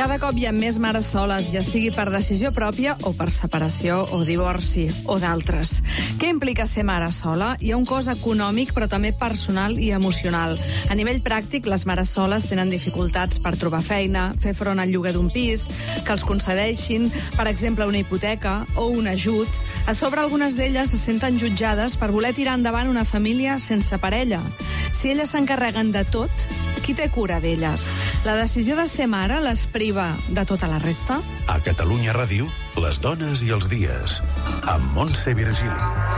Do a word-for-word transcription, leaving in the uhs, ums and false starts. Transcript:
Cada cop hi ha més mares soles, ja sigui per decisió pròpia o per separació o divorci o d'altres. Què implica ser mare sola? Hi ha un cost econòmic, però també personal i emocional. A nivell pràctic, les mares soles tenen dificultats per trobar feina, fer front al lloguer d'un pis, que els concedeixin, per exemple, una hipoteca o un ajut. A sobre, algunes d'elles se senten jutjades per voler tirar endavant una família sense parella. Si elles s'encarreguen de tot, qui té cura d'elles? La decisió de ser mare les priva de tota la resta? A Catalunya Ràdio, les dones i els dies, amb Montse Virgili.